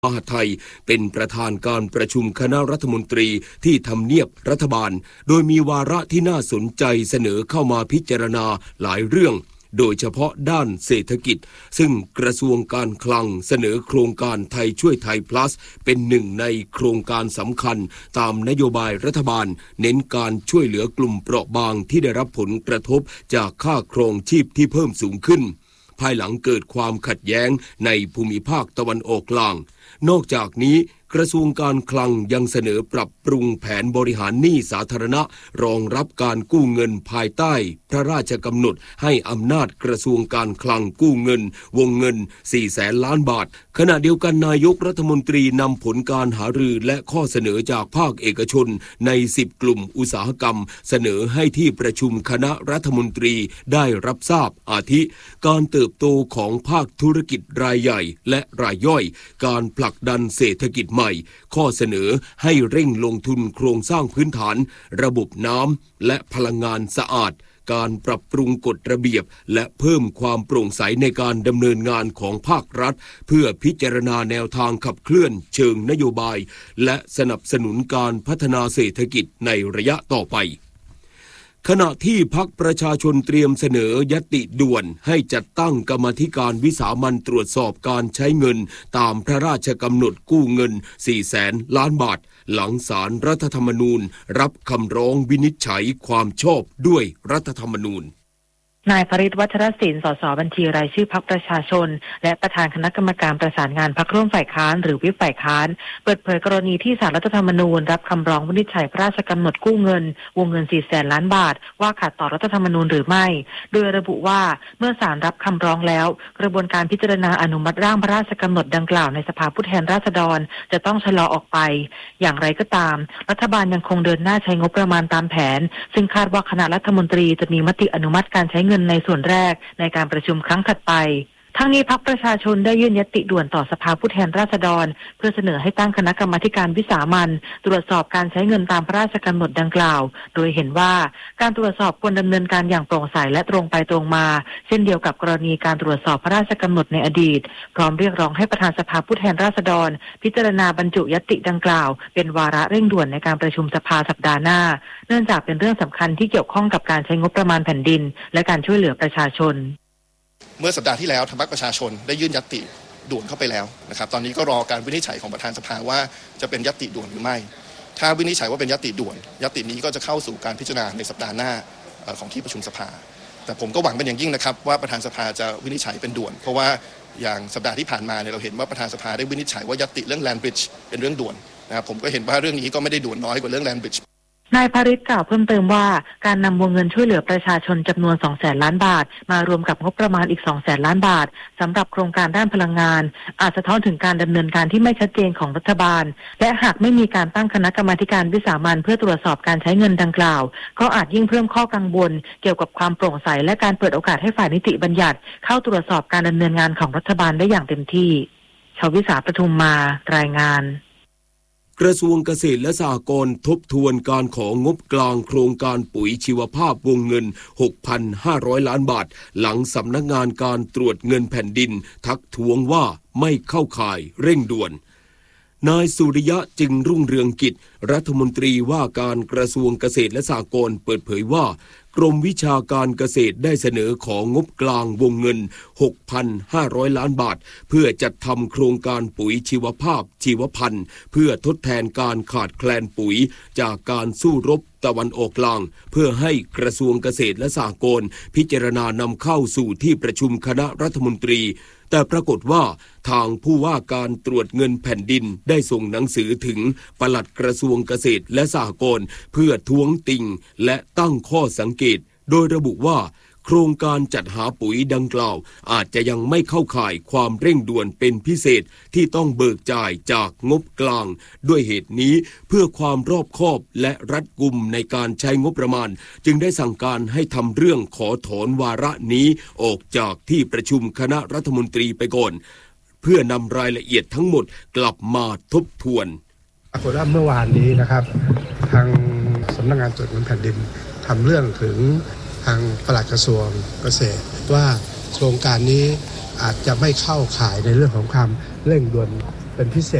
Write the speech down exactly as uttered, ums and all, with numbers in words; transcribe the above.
มหาดไทยเป็นประธานการประชุมคณะรัฐมนตรีที่ทำเนียบรัฐบาลโดยมีวาระที่น่าสนใจเสนอเข้ามาพิจารณาหลายเรื่องโดยเฉพาะด้านเศรษฐกิจซึ่งกระทรวงการคลังเสนอโครงการไทยช่วยไทย plus เป็นหนึ่งในโครงการสำคัญตามนโยบายรัฐบาลเน้นการช่วยเหลือกลุ่มเปราะบางที่ได้รับผลกระทบจากค่าครองชีพที่เพิ่มสูงขึ้นภายหลังเกิดความขัดแย้งในภูมิภาคตะวันออกกลางนอกจากนี้กระทรวงการคลังยังเสนอปรับปรุงแผนบริหารหนี้สาธารณะรองรับการกู้เงินภายใต้พระราชกำหนดให้อำนาจกระทรวงการคลังกู้เงินวงเงินสี่แสนล้านบาทขณะเดียวกันนายกรัฐมนตรีนำผลการหารือและข้อเสนอจากภาคเอกชนในสิบกลุ่มอุตสาหกรรมเสนอให้ที่ประชุมคณะรัฐมนตรีได้รับทราบอาทิการเติบโตของภาคธุรกิจรายใหญ่และรายย่อยการผลักดันเศรษฐกิจใหม่ข้อเสนอให้เร่งลงทุนโครงสร้างพื้นฐานระบบน้ำและพลังงานสะอาดการปรับปรุงกฎระเบียบและเพิ่มความโปร่งใสในการดำเนินงานของภาครัฐเพื่อพิจารณาแนวทางขับเคลื่อนเชิงนโยบายและสนับสนุนการพัฒนาเศรษฐกิจในระยะต่อไปขณะที่พรรคประชาชนเตรียมเสนอญัตติด่วนให้จัดตั้งกรรมาธิการวิสามัญตรวจสอบการใช้เงินตามพระราชกำหนดกู้เงินสี่แสนล้านบาทหลังศาลรัฐธรรมนูญรับคำร้องวินิจฉัยความชอบด้วยรัฐธรรมนูญนายปริศวัชรศิลป์ สสบัญชีรายชื่อพรรคประชาชนและประธานคณะกรรมการประสานงานพรรคร่วมฝ่ายค้านหรือวิปฝ่ายค้านเปิดเผยกรณีที่ศาลรัฐธรรมนูญรับคำร้องวินิจฉัยพระราชกำหนดกู้เงินวงเงินสี่แสนล้านบาทว่าขัดต่อรัฐธรรมนูญหรือไม่โดยระบุว่าเมื่อศาลรับคำร้องแล้วกระบวนการพิจารณาอนุมัติร่างพระราชกำหนดดังกล่าวในสภาผู้แทนราษฎรจะต้องชะลอออกไปอย่างไรก็ตามรัฐบาลยังคงเดินหน้าใช้งบประมาณตามแผนซึ่งคาดว่าคณะรัฐมนตรีจะมีมติอนุมัติการใช้เงินในส่วนแรกในการประชุมครั้งถัดไปทั้งนี้พรรคประชาชนได้ยื่นญัตติด่วนต่อสภาผู้แทนราษฎรเพื่อเสนอให้ตั้งคณะกรรมาธิการวิสามัญตรวจสอบการใช้เงินตามพระราชกำหนดดังกล่าวโดยเห็นว่าการตรวจสอบควรดำเนินการอย่างโปร่งใสและตรงไปตรงมาเช่นเดียวกับกรณีการตรวจสอบพระราชกำหนดในอดีตพร้อมเรียกร้องให้ประธานสภาผู้แทนราษฎรพิจารณาบรรจุญัตติดังกล่าวเป็นวาระเร่งด่วนในการประชุมสภาสัปดาห์หน้าเนื่องจากเป็นเรื่องสำคัญที่เกี่ยวข้องกับการใช้งบประมาณแผ่นดินและการช่วยเหลือประชาชนเมื่อสัปดาห์ที่แล้วทางพรรคประชาชนได้ยื่นญัตติด่วนเข้าไปแล้วนะครับตอนนี้ก็รอการวินิจฉัยของประธานสภาว่าจะเป็นญัตติด่วนหรือไม่ถ้าวินิจฉัยว่าเป็นญัตติด่วนญัตตินี้ก็จะเข้าสู่การพิจารณาในสัปดาห์หน้าของที่ประชุมสภาแต่ผมก็หวังเป็นอย่างยิ่งนะครับว่าประธานสภาจะวินิจฉัยเป็นด่วนเพราะว่าอย่างสัปดาห์ที่ผ่านมาเนี่ยเราเห็นว่าประธานสภาได้วินิจฉัยว่าญัตติเรื่อง Land Bridge เป็นเรื่องด่วนนะครับผมก็เห็นว่าเรื่องนี้ก็ไม่ได้ด่วนน้อยกว่าเรื่อง Land Bridge นายภริษกล่าวเพิ่มเติมว่าการนำวงเงินช่วยเหลือประชาชนจำนวน สองแสนล้านบาทมารวมกับงบประมาณอีก สองแสนล้านบาทสำหรับโครงการด้านพลังงานอาจสะท้อนถึงการดำเนินการที่ไม่ชัดเจนของรัฐบาลและหากไม่มีการตั้งคณะกรรมาการวิสามัญเพื่อตรวจสอบการใช้เงินดังกล่าวก็อาจยิ่งเพิ่มข้อกังวลเกี่ยวกับความโปร่งใสและการเปิดโอกาสให้ฝ่ายนิติบัญญัติเข้าตรวจสอบการดำเนินงานของรัฐบาลได้อย่างเต็มที่ชวิสาประทุมมารายงานกระทรวงเกษตรและสหกรณ์ทบทวนการของงบกลางโครงการปุ๋ยชีวภาพวงเงิน หกพันห้าร้อย ล้านบาทหลังสำนักงานการตรวจเงินแผ่นดินทักท้วงว่าไม่เข้าข่ายเร่งด่วนนายสุริยะจึงรุ่งเรืองกิจรัฐมนตรีว่าการกระทรวงเกษตรและสหกรณ์เปิดเผยว่ากรมวิชาการเกษตรได้เสนอของงบกลางวงเงิน หกพันห้าร้อย ล้านบาทเพื่อจัดทำโครงการปุ๋ยชีวภาพชีวพันธุ์เพื่อทดแทนการขาดแคลนปุ๋ยจากการสู้รบตะวันออกกลางเพื่อให้กระทรวงเกษตรและสหกรณ์พิจารณานำเข้าสู่ที่ประชุมคณะรัฐมนตรีแต่ปรากฏว่าทางผู้ว่าการตรวจเงินแผ่นดินได้ส่งหนังสือถึงปลัดกระทรวงเกษตรและสหกรณ์เพื่อท้วงติงและตั้งข้อสังเกตโดยระบุว่าโครงการจัดหาปุ๋ยดังกล่าวอาจจะยังไม่เข้าข่ายความเร่งด่วนเป็นพิเศษที่ต้องเบิกจ่ายจากงบกลางด้วยเหตุนี้เพื่อความรอบคอบและรัดกุมในการใช้งบประมาณจึงได้สั่งการให้ทำเรื่องขอถอนวาระนี้ออกจากที่ประชุมคณะรัฐมนตรีไปก่อนเพื่อนำรายละเอียดทั้งหมดกลับมาทบทวนปรากฏว่าเมื่อวานนี้นะครับทางสำนักงานตรวจเงินแผ่นดินทำเรื่องถึงทางปลัดกระทรวงเกษตรว่าโครงการนี้อาจจะไม่เข้าข่ายในเรื่องของความเร่งด่วนแเป็นพิเศษ